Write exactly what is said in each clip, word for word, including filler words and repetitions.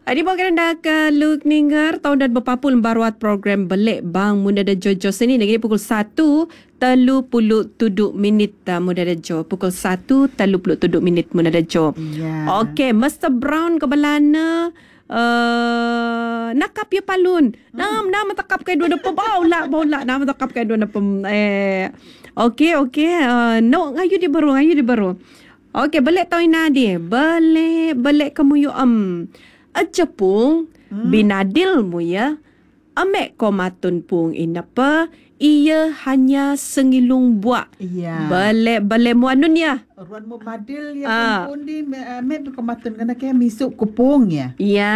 Di bawah kerana ke Luk Ninger tahun dan berpapul baruat program belik Bang Muda dan Jojo sini negeri pukul satu telu puluh tujuh minit Muda dan Jo. Pukul satu telu puluh tujuh minit Muda dan Jo. Ya. Okey, mister Brown ke belana uh, nakap ya palun. Hmm. Nam nam takap kai dua depa baula baula nam takap kai dua depa eh. Okey okey uh, no ngayu di baru ngayu di baru. Okey, belik tahun nadi. Belik belik kamu yu am. Acepung hmm. binadil mu ya. Amek komatun pung inapa ia hanya sengilung buak. Ya. Balik balik mu anun ya. Ruan mu madil ya Ah. pun di amek komatun kena kaya misuk kupung ya. Ya.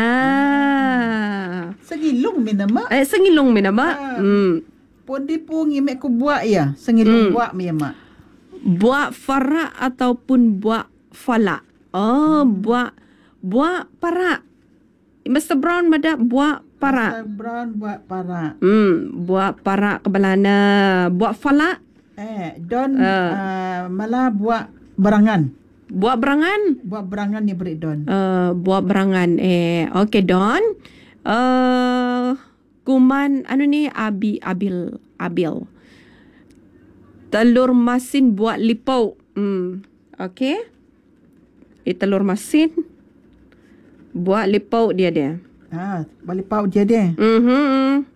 Hmm. Sengilung minama. Eh sengilung minama. Ah. Hmm. Pun di pung imek ku buak ya. Sengilung Hmm. buak mi mak. Buak farak ataupun buak falak. Oh, hmm. buak buak parak. mister Brown mada buak parak. mister Brown buat parak. Hmm, buak parak ke belana. Buak falak. Eh, Don Uh. uh, malah buat berangan. Buat berangan. Buat berangan ni beri Don. Uh, buat berangan. Eh, okey Don. Uh, kuman anu ni abi abil abil. Telur masin buat lipau. Hmm, okey. Eh, telur masin buat lipau dia dia. Ha, balik pau dia dia. Mhm.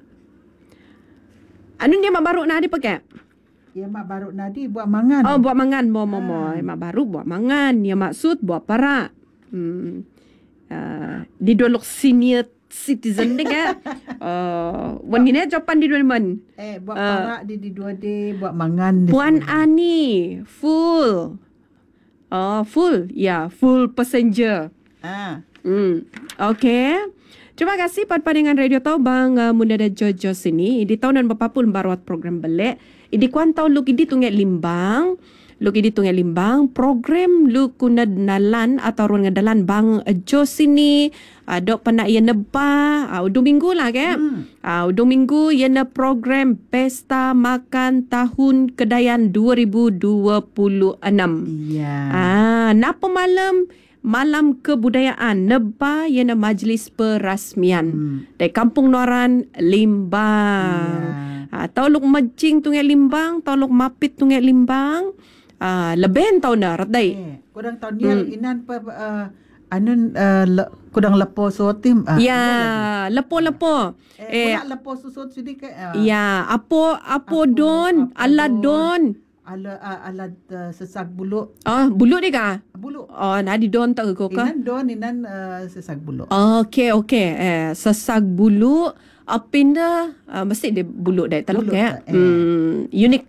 Anu dia mak baru nak ada pakai? Ya mak baru nadi buat mangan. Oh, buat mangan. Mo mo mo. Ah. Mak baru buat mangan. Ya maksud buat parak. Hmm. Uh, di dua lok senior citizen deh kan. Uh, wan ni jawapan di dua men. Eh, buat Ah. parak di di dua D, buat mangan. di Puan semua. Ani full. Oh, full. Ya, yeah, full passenger. Ah. Hmm. Okey. Terima kasih pada dengan Radio Tau Bang uh, Muda dan Jojo sini. Di tahun dan berpapul baruat program belik. Di kuan tahun lu kidi tungai limbang. Lu kidi tungai limbang. Program lu kuna nalan atau ruang ngadalan Bang uh, Jo sini. Uh, dok pernah ia neba. Uh, udah minggu lah ke? Hmm. Uh, udah minggu ia na program Pesta Makan Tahun Kedayan dua ribu dua puluh enam. Iya. Ah, napa malam Malam Kebudayaan Neba yana majlis perasmian Hmm. dari Kampung Noran Limbang. Ya. Ah, tau luk majing tungai Limbang, tau luk mapit tungai Limbang. Ah, leben tau na radai. Eh, kurang tahun dia Hmm. inan pa uh, anun uh, le, kurang lepo sotim. Ah, Ya, lepo-lepo. Eh, Eh, pula lepo susut sini ke. Uh, ya, apo apo Apo- don, apo ala don. don. Ala uh, ala uh, sesak buluk. Ah, bulu dia ka? Buluk. Oh, nadi don tak ke ka? Inan don inan uh, sesak buluk. Okey, okey. Eh, sesak bulu. Apinda, uh, mesti dia bulu dah. Taluk Bulu ya. tak, eh. Hmm, unik.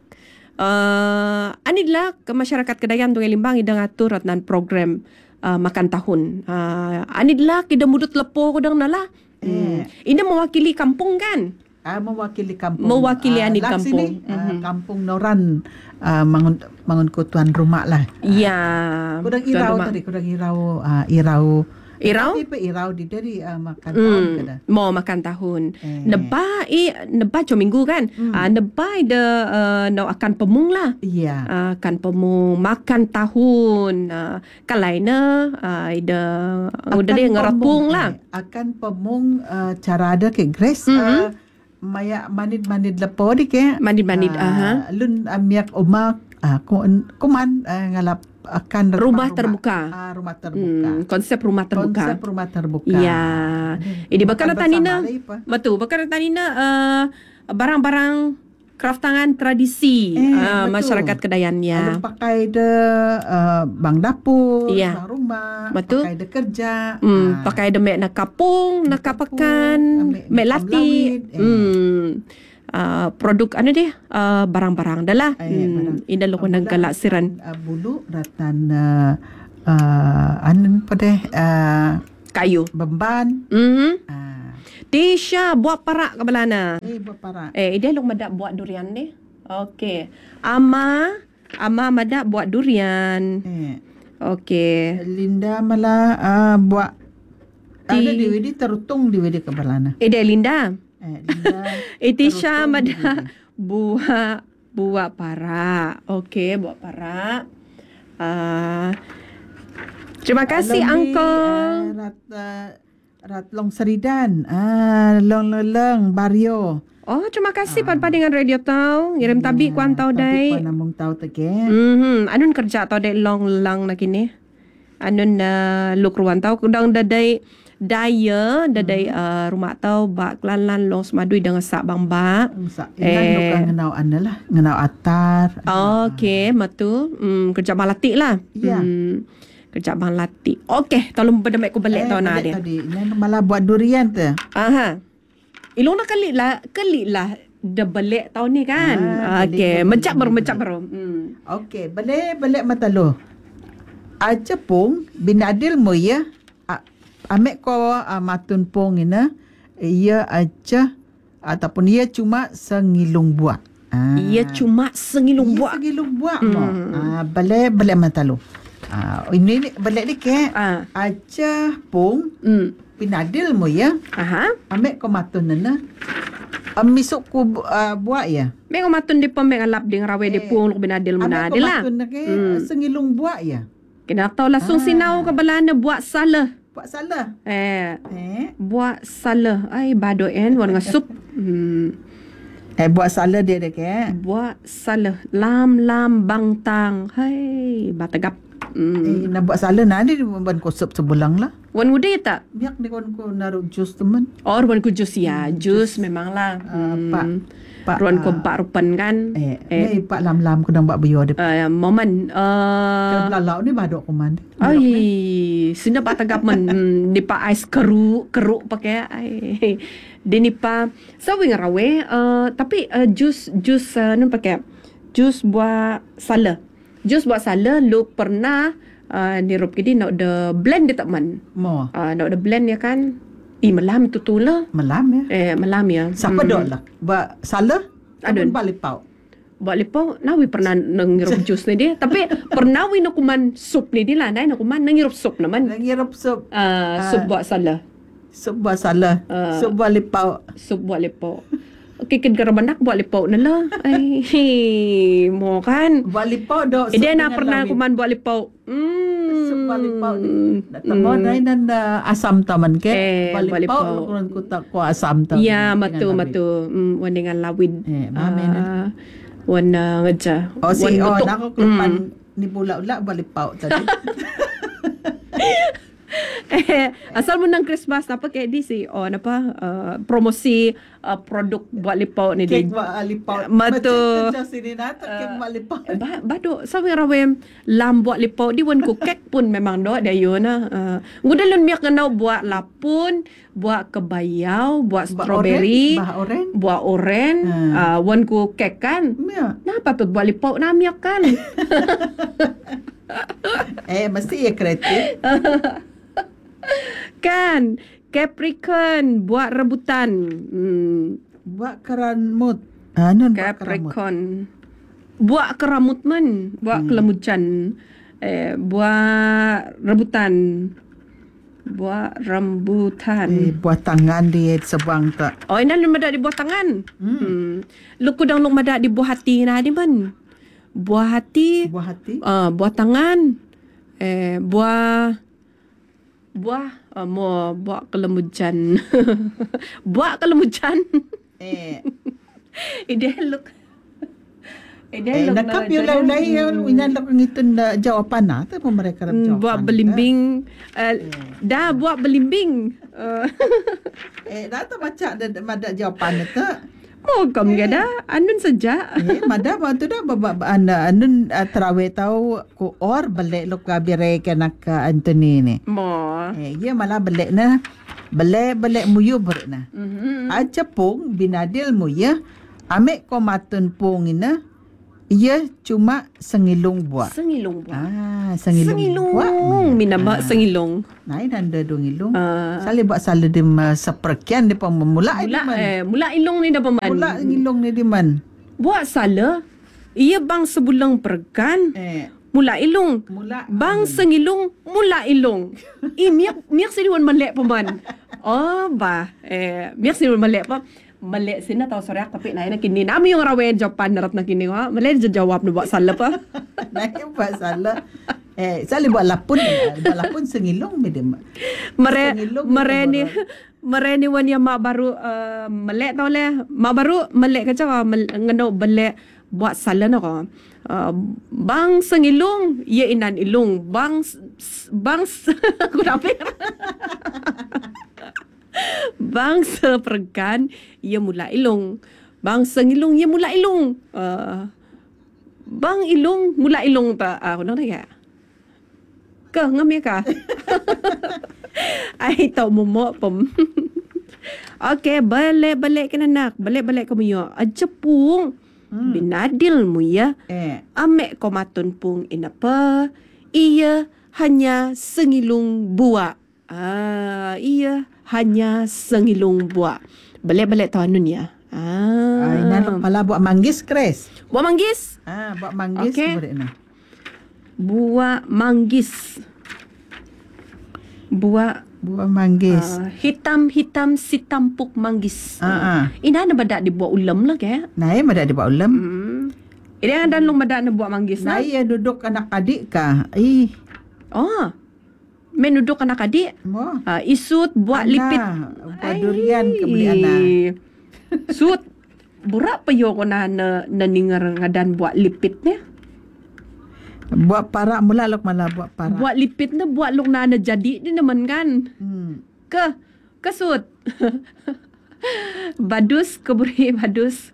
Uh, anilah ke masyarakat Kedayan Tungai Limbang ida ngatur ratnan program uh, makan tahun. Uh, anilah kita mudut lepo kodang nala. Hmm. Ida mewakili kampung kan? Ah, mewakili kampung. Mewakili Ah, ani lak kampung. Sini, ah, Mhm. kampung Noran ah, mangun mangun ko tuan rumah lah. Ya. Kurang tuan irau rumah. tadi, kurang irau ah, irau. Irau? Tapi pa irau di dari ah, makan tahun Hmm, kada. mau makan tahun. Eh. Neba i neba cuma minggu kan. Hmm. Ah, neba ida uh, no akan pemung lah. Iya. Uh, kan pemung makan tahun uh, kan lainnya uh, ida udah dia ngerapung pemung, lah. eh, akan pemung ah, cara ada ke Grace. Mhm. ah, maya manid-manid lepo di ke. Manid-manid, aha. Lun amiak umak ah, kuman kuman ah, ngalap akan Rumah terbuka. Ah, rumah terbuka. Hmm, konsep rumah terbuka. Konsep rumah terbuka. Ya. Ini bakal Bukan tanina. bersama lagi, pa. Betul, bakal tanina uh, barang-barang kraftangan tradisi Eh, uh, betul. masyarakat Kedayan Ada ya. pakai de uh, bang dapur, Iya. bang rumah, Betul. pakai de kerja. Hmm, Ah, pakai demek nak kapung, nak Nak kapung, kapakan, ambil mek macam lati. lawit, eh. Hmm. Uh, produk anu dia uh, barang-barang dah lah. Eh, Hmm. barang. Ida lu kena Mula galak siran. ratan, uh, bulu ratan uh, uh, anun pada uh, Kayu. bemban. Mhm. Ah, Tisha buat parak ke belana. eh buat para. Eh, dia lu madak buat durian ni. Okey. Ama, ama madak buat durian. Eh, Okey. Linda malah uh, buat Di- ada di wedi terutung di wedi kebelana. Eh, dia Linda. Eh, Linda. Eh, Tisha terutung di madak wedi. buat buat parak. Okey, buat parak. Uh, terima kasih, Alami, Uncle. Uh, rata Rat Long Seridan. Ah, Long Leleng Bario. Oh, terima kasih ah. pada dengan radio tau. Ngirim tabik kuan tau dai. Tabik kuan namung tau tege. Mhm, anun kerja tau dai long lang na kini. Anun uh, luk ruan tau kudang dadai daya dadai hmm. uh, rumah tau bak lan-lan long semadui dengan sak bang bak. Sak ilan eh. Luk ngenau analah, ngenau atar. Oh, okey, betul. Hmm, kerja malatik lah. Ya. Hmm. Kerja bang latik. Okey, tolong berdemek ku balik eh, tau na dia. Tadi, malah buat durian tu. Aha. Ilong nak kali lah, kali lah dah belik tahun ni kan. Ah, okey, mecak baru mecak baru. Hmm. Okey, belik belik mata lu. Aja pung binadil mo ya. Amek ko uh, matun pung ina. Ia aja ataupun ia cuma sengilung buah. Ah. Ia cuma sengilung buah. Sengilung buah mo. Hmm. Ah, belik belik mata lu. Ah, ini ni belik dikit. Ah. Aja pung. Hmm. Pinadil mo ya. Aha. Amek ko matun nana. Amisok ko uh, buat ya. Mek ko matun di pembek alap ding rawe eh. Di pung luk binadil mo na di lah. Amek ko matun na ke hmm. sengilung buat ya. Kena tahu langsung ah. sinau ke balana buat salah. Buat salah. Eh. Eh. Buat salah. Ai bado en wan ngasup. Hmm. Eh buat salah dia dek eh. Buat salah. Lam lam bang tang. Hai batagap. Hmm. Eh, nak buat salah nanti ban ko sup sebulang lah. Wan muda ya tak? Biak ni kon ko naruh jus teman. Oh, wan ko jus ya. Jus memanglah. Uh, hmm. Pak Pak ruan ko pak rupan kan. Eh, eh. eh pak lam-lam ko nang bak biyo de. Uh, momen uh lalau ni badok ko man. Ai, sina batagap man di pa ais keru keru pakai ai. Dini pa sawi ngarawe uh, tapi uh, jus jus uh, nun pakai jus buat salah. Jus buat salah lu pernah uh, nirup kini nak de blend dia tak man. Mo. Uh, nak de blend ya kan. Eh malam tu tu lah. Malam ya. Eh malam ya. Siapa hmm. dok lah. Buat salah. Adun. Buat lipau. Buat lipau. Nawi pernah ngirup jus ni dia. Tapi pernah wi nak kuman sup ni dia lah. Nai nak kuman ngirup sup naman. Ngirup sup. Uh, sup uh, buat salah. Sup buat salah. Uh, sup buat lipau. Sup buat lipau. Okey, kan garabandak buat lipau na lah. Ay, mo kan. Buat lipau dok. Eh, dia nak pernah kuman buat lipau. Hmm. Sup buat lipau ni. Tama na nan asam taman ke. Eh, buat lipau. Kurang ku tak ko asam taman. Ya, matu matu. Hmm, wan dengan lawid. Eh, mami na. Wan ngaja. Oh, si oh, nak ko kepan ni pula-pula buat lipau tadi. Eh, asal menang Christmas apa kayak di si oh apa uh, promosi uh, produk buat lipau ni dia. Kek buat lipau. Betul. Macam sini nak kek buat lipau. Ba bado sawi rawe lam buat lipau di wan ku kek pun memang do ada yo na. Uh, ngudalun miak kenau buat lapun, buat kebayau, buat strawberry, oren, buat oren, hmm. uh, wan ku kek kan. Ya. Napa tu buat lipau na miak kan. Eh mesti ya kreatif. Kan Capricorn buat rebutan. Hmm. Buat keramut. Anu Capricorn. Buat keramut men, buat hmm. kelemucan. Eh buat rebutan. Buat rambutan. Eh buat tangan dia sebang tak. Oh ini lu madak di buah tangan. Hmm. hmm. Lu kudang lu madak di buah hati nah di men. Buah hati. Buah hati. Ah uh, buah tangan. Eh buah buah uh, mau buat kelemujan. Buat kelemujan. Eh. Ide look. Ide look. Nak kapio lai lai winan lak ngitun jawapan na tu mereka ram jawapan. Buat belimbing. Uh, dah buat belimbing. Uh. Eh dah tu baca ada ada jawapan tu. Oh, kamu eh. Gada anun saja. Eh, mada waktu dah baba anda anun uh, terawe tahu ku or balik lu kabire kenak Anthony ni. Mo. Eh, dia malah balik na. Balik balik muyu berna. Mhm. Aja pung binadil muya. Amek ko matun pung ina. Ia cuma sengilung buat. Sengilung buat. Ah, sengilung, sengilung buat. Minaba ah. Sengilung. Nai nanda dong ilung. Uh. Sali buat salah dim uh, seperkian di pang mula mula eh mula ilung ni dah paman. Mula ilung ni di man. Buat salah. Ia bang sebulang pergan. Eh. Mula ilung. Mula. Bang sengilung mula ilung. Eh miak miak sidiwan malek paman. Oh bah. Eh miak sidiwan malek pa. Malek sini tahu sore tapi lain nak kini nami yang rawe jawapan narat nak kini wah malek jawab nu buat salah pa. Nak buat salah. Eh, saya buat lapun, buat lapun sengilong dia. Mere Sengilong mereni dia mereni wan yang mak baru uh, melek tau le. Mak baru melek ke cakap ngeno belek buat salan ko. Uh, bang sengilung ye inan ilung bang s- bang s- aku dapat bang sepergan ye mula ilung bang sengilung ye mula ilung uh, bang ilung mula ilung ta aku nak ya ke ngam ya ka ai tau momo pom okey balik-balik kan anak balik-balik kamu yo ajepung Hmm. Binadil mu ya. Eh. Amek ko matun pung inapa. Ia hanya sengilung buah. Ah, ia hanya sengilung buah. Balik-balik tahu anun ya. Ah. Ai nan malah buat manggis kres. Buah manggis. Ah, buat manggis Okey. boleh nah. Buah manggis. Buah Buat manggis. uh, hitam-hitam si tampuk manggis. Ah, ah. Ina na badak dibuat ulam lah ke? Nai madak di buat ulam. Hmm. Ini ada long badak na buat manggis lah. Nai ya duduk anak adik kah? Ih. Oh. Men duduk anak adik. Mo. Uh, isut buat Ana, lipit. buat durian ke beli anak. Sut. Burak pa yo ko na na naningar ngadan buat lipit ni. Buat parak mula lok malah buat parak. Buat lipit na buat lok na na jadi ni naman kan. Hmm. Ke kesut. Badus keburi badus.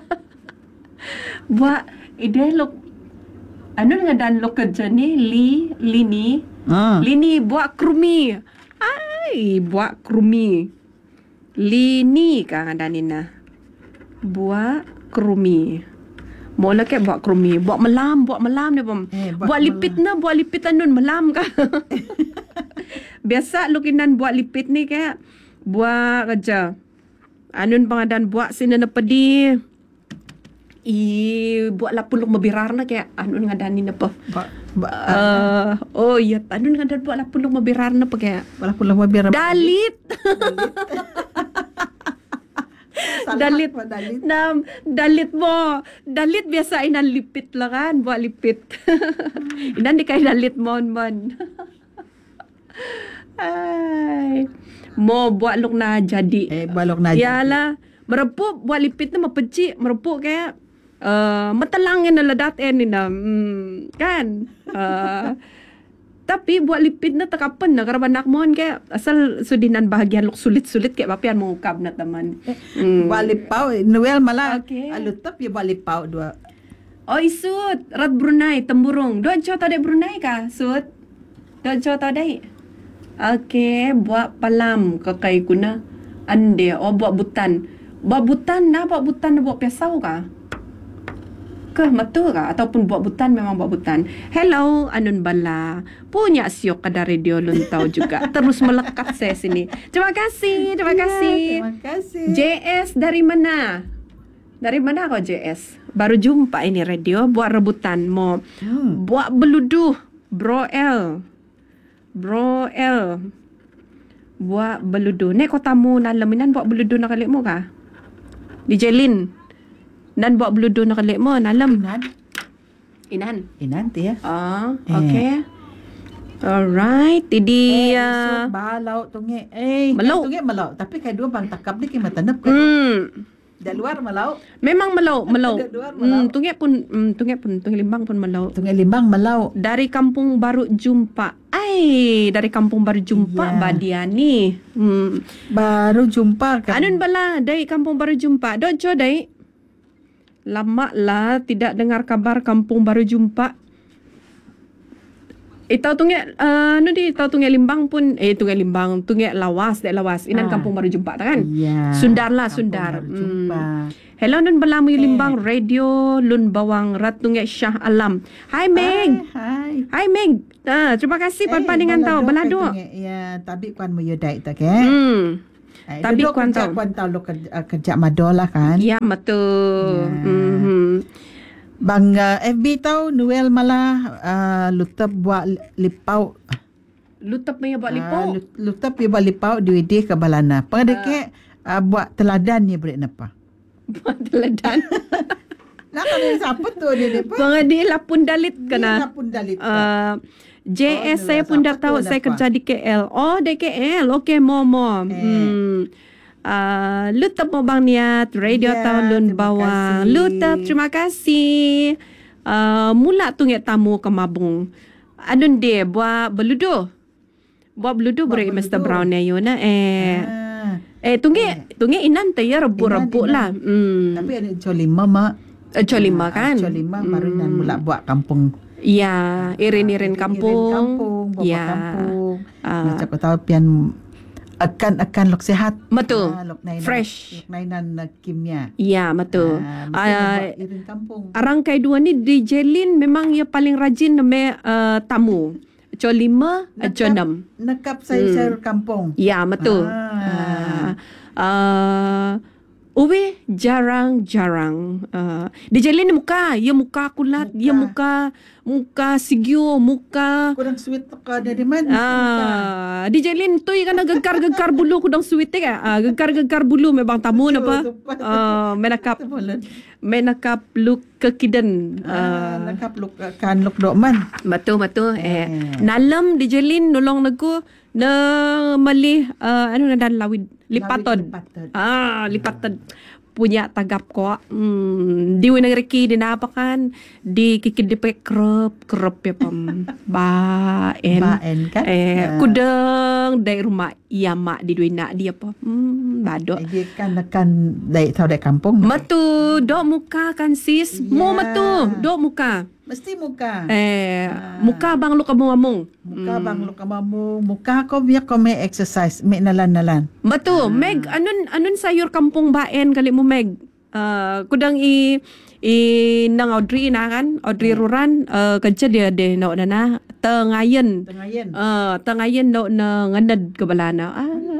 Buat ide lok anu ngadan lok kerja ni li lini. Ah. Lini buat krumi. Ai, buat krumi. Lini ka ngadanina. Buat krumi. Mola ke buat krumi, buat melam, buat melam dia pom. Eh, buat, buat buat lipit na, buat lipit anun melam ka. Biasa lukinan buat lipit ni kayak buat kerja. Anun pengadan buat sini na pedi. I buat lapun luk mabirar na kayak anun ngadan ni apa. Buat buat Uh, oh iya, anun ngadan buat lapun luk mabirar na pa kayak. malah pula biar Dalit. Dalit. dalit. Nam, dalit mo. Dalit biasa inan lipit lang kan. Buat lipit. Inan di kay dalit mo man. Ay. Mo buat luk na jadi. Eh balok na. Yalah. Merepuk buat lipit na mapeci. Merepuk kayak uh, matalangin na ladat eh ni na. Hmm, kan? Uh, tapi buat lipit na takapan na karaban nakmon kayak asal sudinan bahagian luk sulit-sulit kayak papian mengukap na teman. Hmm. Buat lipau Noel malah Okey. alutap ya buat lipau dua. Oh isut, rat Brunei temburung. Dua jo tadi Brunei kah? Sut. Dua jo tadi. Okey, buat palam kakai kuna. Ande oh buat butan. Buat butan na buat butan na buat piasau kah? Ke matu kah ataupun buat butan memang buat butan. Hello Anun Bala. Punya siok kada radio luntau juga. Terus melekat saya sini. Terima kasih, terima kasih. Ya, terima kasih. J S dari mana? Dari mana kau J S? Baru jumpa ini radio buat rebutan mau Hmm. buat beluduh Bro L. Bro L. Buat beluduh. Nek kau tamu nalaminan buat beluduh nak kalik mo ka? Di Jelin. Dan buat beluduh nak kalik mo nalam. Inan. Inan. Inan tu ya. Ah, Eh. okay. Alright, jadi Eh, uh, isut balau tunge. Eh, Malau. tunge malau. Tapi kai dua bang takap ni kima tanap kan. hmm, Dah luar malau. memang melau, melau. Ada dua melau. Hmm, tunggu pun, hmm, tunggu pun, tunggu limbang pun melau. Tunge limbang malau. Dari Kampung Baru Jumpa. Ai, dari Kampung Baru Jumpa, Ya. Badiani. Hmm. Baru jumpa kan. Anun bala dari Kampung Baru Jumpa. Dojo dai. Lama lah tidak dengar kabar Kampung Baru Jumpa. Eh tahu tunggu uh, nu di tahu tunggu limbang pun eh tunggu limbang tunggu lawas dek lawas inan Ah. Kampung Baru Jumpa tak kan? Ya. Sundar lah Kampung Sundar. Baru Jumpa. Hello nun balamu Eh. limbang radio lun bawang rat tunggu Shah Alam. Hai Meg. Hai. Hai Meg. Ah, terima kasih Eh, pan-paningan tahu balado. kan tunge. Ya, tapi kuan mo yodai tak ke? Hmm. Eh, Tapi duduk kuan kerja tahu. kuan tahu lo kerja, kerja madola kan. Ya betul. Ya. Mhm. Bang uh, F B tahu Noel malah uh, lutap buat lipau. Lutap punya buat Ah, lipo. lut- lutap dia buat lipau di widi ke balana. Pengadeke uh, buat teladan ni boleh napa. Buat teladan. Nak kena siapa tu dia ni? Mga di lapun dalit ka Dia na. pun dalit. Uh, J S Oh, saya dia pun dah siapa tahu tu, saya Napa? kerja di K L. Oh, di K L. Okey, mo mo. Eh. Hmm. Uh, Lutap mo bang niat radio Ya, tahun lun terima bawang. kasih. Lutap, terima kasih. Uh, mula tu nget tamu ke Mabung. Adun dia buat beludo. Buat beludo Buat beri Mister beludo. Brown ya yuna eh. Ah. Eh tunggu tunggu inan tu ya rebuk-rebuk Inan, lah. Hmm. Tapi ada co lima mak. Eh, co lima kan? Co lima baru nan mula buat kampung. Ya, irin-irin kampung. kampung, bawa Ya. kampung. Ah. Macam kau tahu pian akan-akan lok sehat. Betul. Ah, lok nainan, Fresh. Lok nainan uh, kimia. Ya, betul. Ah, mesti Ah, buat irin kampung. Arangkai dua ni di Jelin memang ia paling rajin nama uh, tamu. Co lima, uh, co enam. Nekap sayur-sayur kampung. Ya, betul. Ah. Uh, uh, Uwe jarang-jarang. Uh, di Jelin ni muka, ya muka kulat, ya muka muka sigyo, muka Kurang sweet ka dari mana? Ah, di Jelin tu kan gegar-gegar bulu kudang sweet eh. Ah, gegar-gegar bulu memang tamu napa? Ah, menakap menakap look kekiden. Ah, Ah, nekap luk kan luk dokman. betul betul. Eh, Eh. nalam di Jelin nolong naku na malih uh, anu nadan lawid lipatod. Lipatod. Ah, lipatod punya tagap ko. Hmm, di wina reki di napakan di kikid di pe krep krep ya pam baen. Baen kan? Eh, Ah. kudeng dari rumah iya mak di duina dia apa. Hmm, badok. Eh, Dia kan kan dari tahu dari kampung. Metu, dok muka kan sis. Mo Ya. metu, dok muka. Mesti muka. Eh, Ah. muka bang lu kamu ngomong. Muka bang lu kamamung, muka kau biar kau make exercise, make nalan-nalan. Betul, Meg anun anun sayur kampung baen kali mo Meg. Uh, kudang i i nang Audrey na kan, Audrey Ruran uh, kerja dia de no na na tengayen. Tengayen. Uh, tengayen no na nganad ke balana.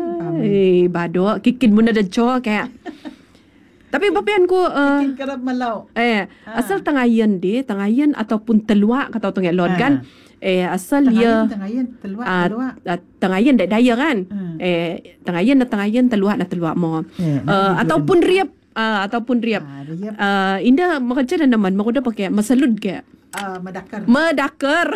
Ay, bado kikid mo na dadjo kaya. Tapi bapian ko uh, Bikin kerap malau. eh asal tengayen di, tengayen ataupun telua kata tu ngelon Ah. kan. Eh asal dia Tengayen, teluak, Ah, teluak. uh, tengayen dak daya kan. Hmm. Eh tengayen na tengayen teluak na teluak mo. Eh, Uh, nak ataupun riap uh, ataupun riap. Ah, riap. Uh, inda makerja dan naman makuda pakai masalud ke. Ah, medakar. Medakar.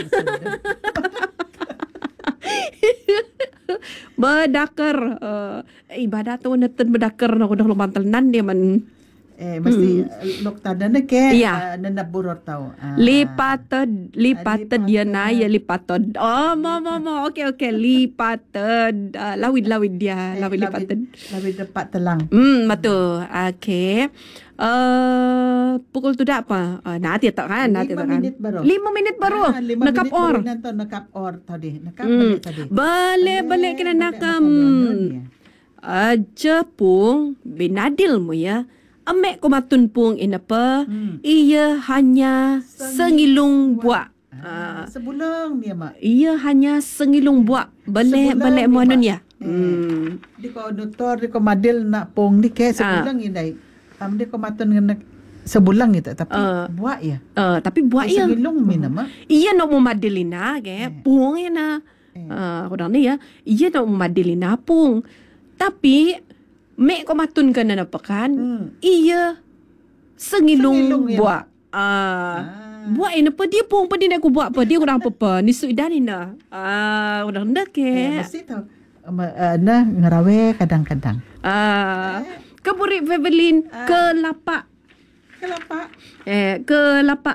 Medakar. Uh, ibadah tu neten medakar na kuda lumantal nan dia man. Eh, mesti lok tada na ke. Ya. ah, Nanaburor tau. Ah. Lipatod, lipatod lipatod. dia na, ya lipatod. Oh, mo, mo, mo. Okay, okay. Lipatod. Uh, lawid-lawid dia. Eh, Lawid lipatod. Lawid dapat telang. Hmm, betul. Okay. Uh, pukul tu dah apa? Uh, nanti tak kan? Nanti Lima tak kan? minit baru. Lima minit baru. Ah, lima Nakap minit or. baru nanti nakap or tadi. Nakap Hmm. balik tadi. Balik-balik kena balik nakam. makan ya. Aja pung binadil mo ya. Amek ko matun pung inapa. Hmm. Ia hanya sengilung buak. Ah, sebulan dia mak. Ia hanya sengilung buak. Balik-balik mo Sebulan anun ni, ya. Mak. Hmm. Di ko doktor, di ko madil nak pong di ke sebulan Ah. indai. Am di ko matun ngena sebulan gitu tapi Ah. buat ya. Uh, tapi buak Eh, ia. segilong mina mak. Iya nak memadilina ke pung ya na. Eh. Ah, kurang ni ya. Iya nak memadilina pung. Tapi mek ko matun ka na napakan. Hmm. Iya sengilung, Sengilung ya. buak. Ah. Buat ini apa dia pun apa dia nak aku buat apa dia kurang apa-apa. Ni sudah ni na. Ah, kurang dah Eh, ke. mesti tahu. Um, uh, nah ngerawe kadang-kadang. Ah. Ke Burik Evelyn ke lapak. Kenapa? Eh, ke lapak.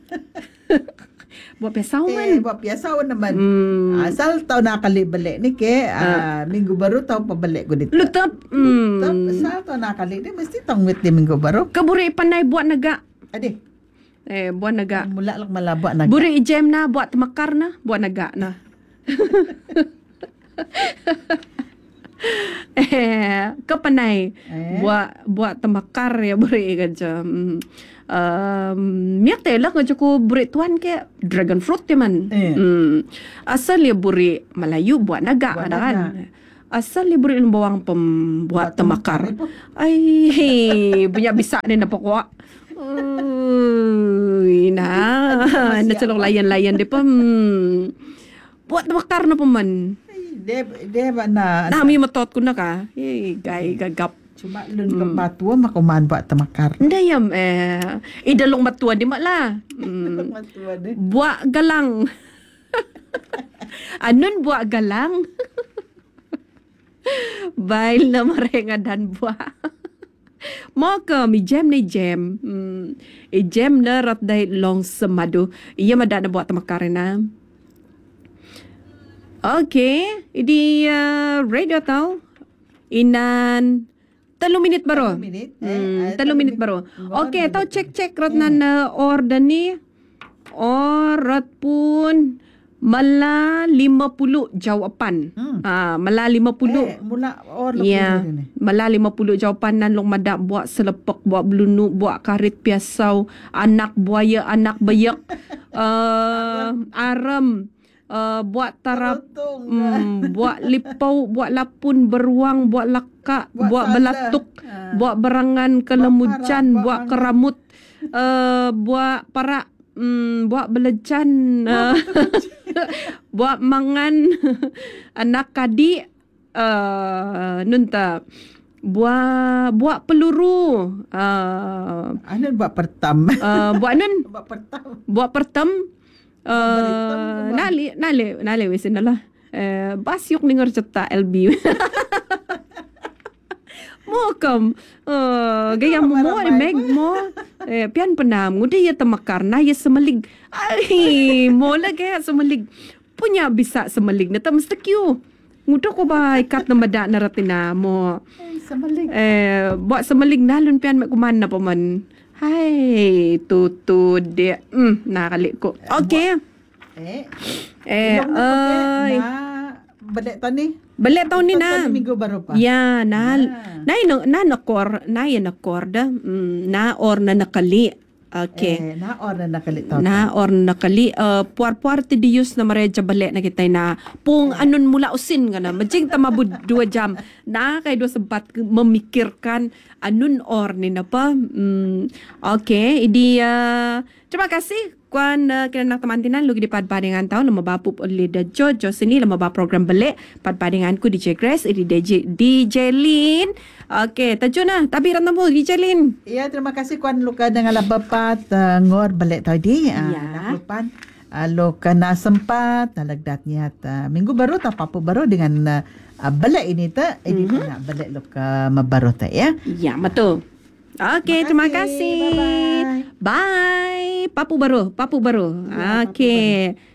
Buat pesau Eh, man. buat biasa naman. Hmm. Asal tahu nak kali balik ni ke, ah, minggu baru tahu pa balik ko dito. Lutap. Hmm. Tapi asal tahu nak kali ni mesti tahu wit di minggu baru. Ke Burik pandai buat naga. Ade, Eh, buat naga. mula lang malabak na. Burik jam na buat temakar na, buat naga na. eh, ke panai Eh? buat buat temakar ya burik kerja. Hmm. Um, miak telah kerja ko burik tuan ke dragon fruit ya man. Eh. Hmm. Asal ya burik Melayu buat naga Buat ada kan. naga. Asal ya burik bawang pem buat Buat temakar. temakar, Ai, punya bisa ni nak pokok. Uy, nah, na celok layan-layan dia pun. Buat temakar na paman. De de ba na Nah, mi matot ko na ka. Eh, gay gagap. Cuma lun ke batua makuman buat temakar. Ndayam eh. Idalong matua di mak lah. Hmm. Batua deh. Buat galang. Anun buat galang. Bail na marengadan buat. Mo ke mi jam ni jam. Hmm. I jam na rat dai long semadu. Iya madak na buat temakar na. Okay, idi uh, radio tau. Inan Talo minit baru. Talo minit, eh, Hmm, ah, talo talo minit minit. baru. Oh, Okay, talo tau minit. cek-cek rat nan uh, order ni. Orat pun mala lima puluh jawapan. Hmm. Ah, mala lima puluh. Eh, mula or Ya, mala lima puluh jawapan nan long madak buat selepek, buat belunu, buat karit piasau, anak buaya, anak beyak, uh, aram, uh, buat tarap, hmm, buat lipau, buat lapun beruang, buat lakak, Buat buat, sanda. belatuk, Ah. buat berangan kelemucan, parak, buat buat angin. keramut, uh, buat parak, hmm, buat belecan, uh, buat mangan anak kadi, uh, nunta buat buat peluru, uh, Anan buat pertam. uh, buat nun buat pertam. buat pertem, beritam uh, ke, Bang? nali nali nali wesin lah. Uh, basyok ningar cetak L B. Mo kam uh, gaya mo mo ramai-ramai meg mo eh pian penam ngude ya temakar na ya semelig ai mo la gaya semelig punya bisa semelig na tam stekyu ngudo ko ba ikat na mada na ratina mo Eh, Samalig. eh buat semelig nalun pian mek kuman na paman hai tutu dia hmm nakali ko okay Eh. eh Ilong na pakai ay na balik tani. balik tahun ni Ikut na tani minggu baru pa. Ya, na Ah. na ino na nakor, na yan nakorda. Mm, na or na nakali. Okay. Eh, na or na nakalit tao. Na or nakali uh, puar-puar ti dius na mareja balik na kita na pung anon mula usin nga na majing tamabud dua jam na kay do sempat memikirkan anon or ni na pa. Mm, okay, idi uh, terima kasih kuan uh, kinanak teman-teman lugi di padpadingan tau lama bapup oleh da Jojo sini lama ba program balik padpadingan ku D J Grace idi D J D J Lin. Okay, tajo na tabiran na mo D J Lin. Ya, terima kasih kuan luka dengan labapat uh, ngor balik tadi. Uh, Ya. Naklupan. Uh, luka na sempat nalagdat niya uh, minggu baru ta papu baru dengan uh, uh, balik ini ta. Ini mm-hmm. nak balik luka mabaru ta ya. Ya, betul. Okey, terima Terima kasih. kasih. Bye. Papu baru, papu baru. Ya, papu Okey.